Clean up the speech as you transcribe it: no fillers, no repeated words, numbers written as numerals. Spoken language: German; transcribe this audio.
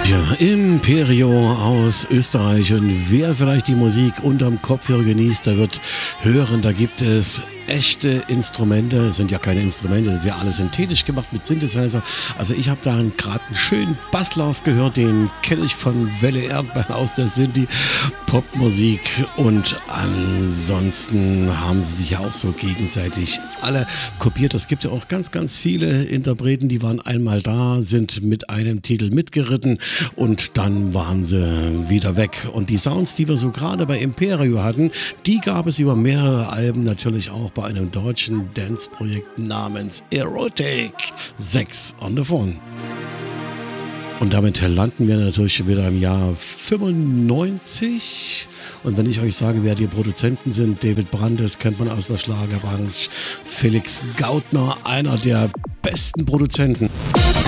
Ja, Imperio aus Österreich, und wer vielleicht die Musik unterm Kopfhörer genießt, der wird hören, da gibt es echte Instrumente. Es sind ja keine Instrumente, das ist ja alles synthetisch gemacht mit Synthesizer. Also ich habe da gerade einen schönen Basslauf gehört, den kenne ich von Welle Erdbeeren aus der Synthie-Popmusik, und ansonsten haben sie sich ja auch so gegenseitig alle kopiert. Es gibt ja auch ganz, ganz viele Interpreten, die waren einmal da, sind mit einem Titel mitgeritten und dann waren sie wieder weg. Und die Sounds, die wir so gerade bei Imperio hatten, die gab es über mehrere Alben natürlich auch bei einem deutschen Dance-Projekt namens Erotic 6 on the Phone. Und damit landen wir natürlich schon wieder im Jahr 95. Und wenn ich euch sage, wer die Produzenten sind, David Brandes kennt man aus der Schlagerbranche, Felix Gautner, einer der besten Produzenten.